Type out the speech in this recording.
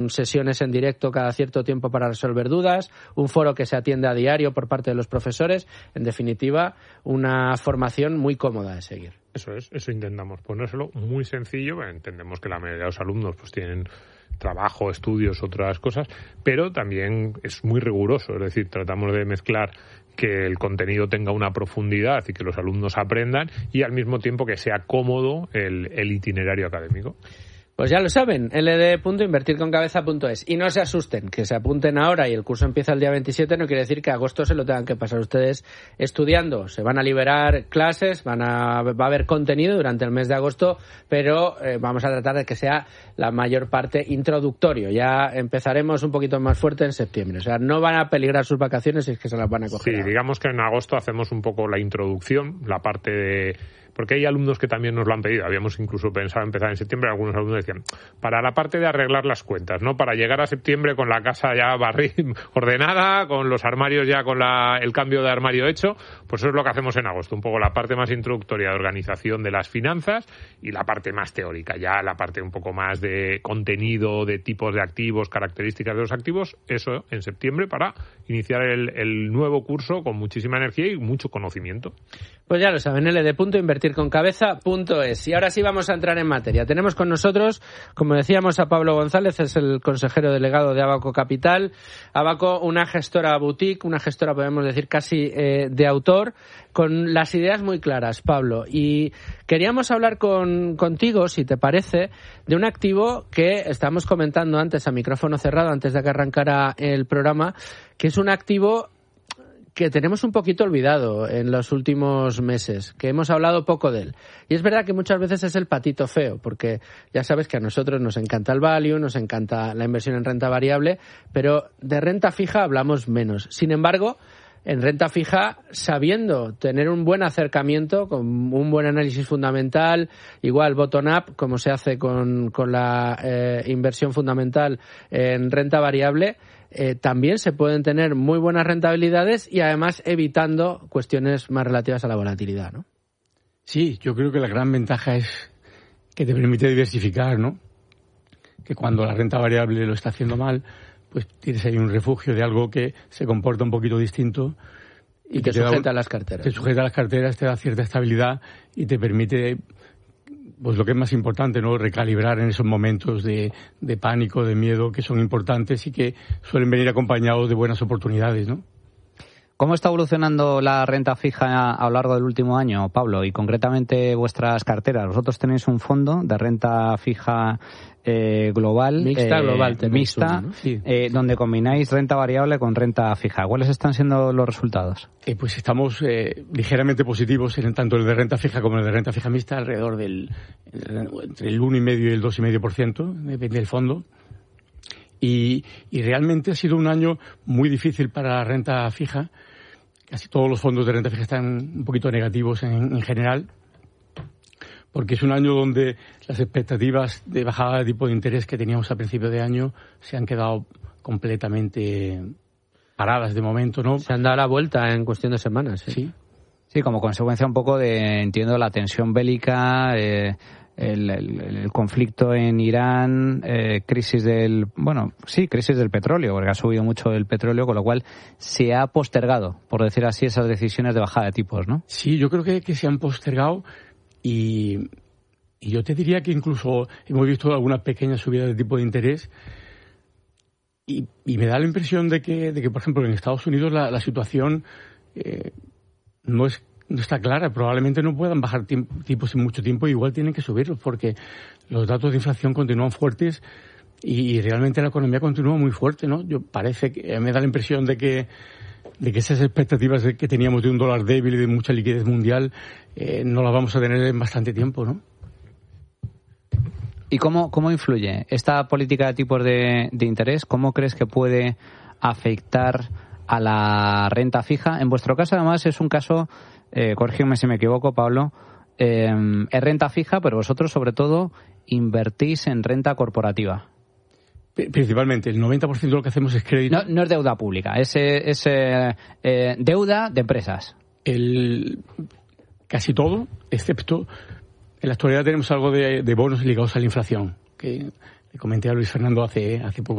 sesiones en directo cada cierto tiempo para resolver dudas, un foro que se atiende a diario por parte de los profesores. En definitiva, una formación muy cómoda de seguir. Eso intentamos ponérselo muy sencillo. Entendemos que la mayoría de los alumnos pues tienen trabajo, estudios, otras cosas, pero también es muy riguroso, es decir, tratamos de mezclar que el contenido tenga una profundidad y que los alumnos aprendan y al mismo tiempo que sea cómodo el itinerario académico. Pues ya lo saben, ld.invertirconcabeza.es. Y no se asusten, que se apunten ahora y el curso empieza el día 27, no quiere decir que agosto se lo tengan que pasar ustedes estudiando. Se van a liberar clases, va a haber contenido durante el mes de agosto, pero vamos a tratar de que sea la mayor parte introductorio. Ya empezaremos un poquito más fuerte en septiembre. O sea, no van a peligrar sus vacaciones si es que se las van a coger. Sí, digamos que en agosto hacemos un poco la introducción, la parte de... Porque hay alumnos que también nos lo han pedido. Habíamos incluso pensado empezar en septiembre. Algunos alumnos decían, para la parte de arreglar las cuentas, ¿no? Para llegar a septiembre con la casa ya ordenada, con los armarios ya con el cambio de armario hecho. Pues eso es lo que hacemos en agosto. Un poco la parte más introductoria de organización de las finanzas y la parte más teórica. Ya la parte un poco más de contenido, de tipos de activos, características de los activos. Eso en septiembre para iniciar el nuevo curso con muchísima energía y mucho conocimiento. Pues ya lo saben, ld.invertirconcabeza.es. Y ahora sí vamos a entrar en materia. Tenemos con nosotros, como decíamos, a Pablo González, es el consejero delegado de Abaco Capital. Abaco, una gestora boutique, una gestora, podemos decir, casi de autor, con las ideas muy claras, Pablo. Y queríamos hablar contigo, si te parece, de un activo que estamos comentando antes a micrófono cerrado, antes de que arrancara el programa, que es un activo que tenemos un poquito olvidado en los últimos meses, que hemos hablado poco de él. Y es verdad que muchas veces es el patito feo, porque ya sabes que a nosotros nos encanta el value, nos encanta la inversión en renta variable, pero de renta fija hablamos menos. Sin embargo, en renta fija, sabiendo tener un buen acercamiento, con un buen análisis fundamental, igual bottom-up, como se hace con la inversión fundamental en renta variable, también se pueden tener muy buenas rentabilidades y además evitando cuestiones más relativas a la volatilidad, ¿no? Sí, yo creo que la gran ventaja es que te permite diversificar, ¿no? Que cuando la renta variable lo está haciendo mal, pues tienes ahí un refugio de algo que se comporta un poquito distinto y te sujeta a las carteras. Te sujeta a las carteras, te da cierta estabilidad y te permite, pues lo que es más importante, ¿no? Recalibrar en esos momentos de pánico, de miedo, que son importantes y que suelen venir acompañados de buenas oportunidades, ¿no? ¿Cómo está evolucionando la renta fija a lo largo del último año, Pablo? Y concretamente vuestras carteras. Vosotros tenéis un fondo de renta fija global, mixta, uno, ¿no? Sí. Donde combináis renta variable con renta fija. ¿Cuáles están siendo los resultados? Pues estamos ligeramente positivos en tanto el de renta fija como el de renta fija mixta, alrededor entre el 1,5% y el 2,5%, depende del fondo. Y realmente ha sido un año muy difícil para la renta fija. Casi todos los fondos de renta fija están un poquito negativos en general, porque es un año donde las expectativas de bajada de tipo de interés que teníamos a principio de año se han quedado completamente paradas de momento, ¿no? Se han dado la vuelta en cuestión de semanas. Sí. Sí, como consecuencia un poco de, entiendo, la tensión bélica, el conflicto en Irán, crisis del petróleo, porque ha subido mucho el petróleo, con lo cual se ha postergado, por decir así, esas decisiones de bajada de tipos, ¿no? Sí, yo creo que se han postergado y yo te diría que incluso hemos visto algunas pequeñas subidas de tipo de interés y me da la impresión de que por ejemplo, en Estados Unidos la situación no está clara. Probablemente no puedan bajar tipos en mucho tiempo, igual tienen que subirlos porque los datos de inflación continúan fuertes y realmente la economía continúa muy fuerte, ¿no? Me da la impresión de que esas expectativas que teníamos de un dólar débil y de mucha liquidez mundial no las vamos a tener en bastante tiempo, ¿no? ¿Y cómo influye esta política de tipos de interés? ¿Cómo crees que puede afectar a la renta fija? En vuestro caso, además, es un caso, corrígeme si me equivoco, Pablo, es renta fija, pero vosotros, sobre todo, invertís en renta corporativa. Principalmente, el 90% de lo que hacemos es crédito. No es deuda pública, es deuda de empresas. Casi todo, excepto, en la actualidad tenemos algo de bonos ligados a la inflación, que le comenté a Luis Fernando hace poco